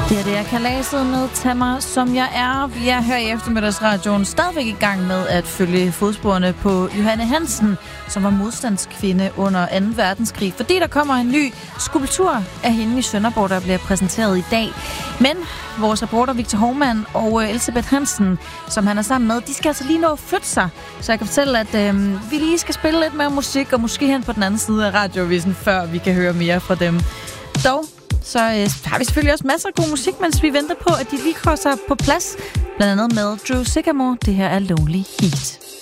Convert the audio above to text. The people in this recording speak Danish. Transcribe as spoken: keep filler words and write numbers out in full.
Det er det, jeg kan læse med Tag mig, som jeg er. Vi er her i eftermiddagsradioen stadigvæk i gang med at følge fodsporene på Johanne Hansen, som var modstandskvinde under anden verdenskrig. Fordi der kommer en ny skulptur af hende i Sønderborg, der bliver præsenteret i dag. Men vores reporter Victor Hovmand og Elisabeth Hansen, som han er sammen med, de skal altså lige nå at flytte sig. Så jeg kan fortælle, at øh, vi lige skal spille lidt mere musik, og måske hen på den anden side af radiovisen, før vi kan høre mere fra dem. Dog så øh, har vi selvfølgelig også masser af god musik, mens vi venter på, at de lige kommer sig på plads. Blandt andet med Drew Sycamore. Det her er Lonely Heat.